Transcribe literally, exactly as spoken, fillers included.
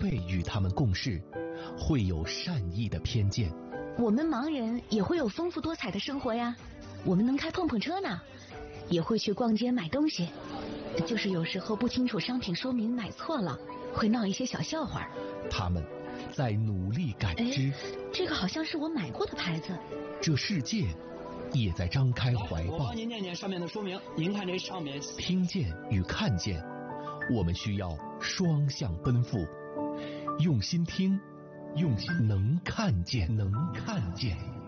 辈与他们共事，会有善意的偏见。 我们盲人也会有丰富多彩的生活呀，我们能开碰碰车呢，也会去逛街买东西，就是有时候不清楚商品说明买错了，会闹一些小笑话。 他们在努力感知， 这个好像是我买过的牌子。 这世界也在张开怀抱。 我帮您念念上面的说明，您看这上面。 听见与看见，我们需要双向奔赴，用心听，用心能看见，能看见。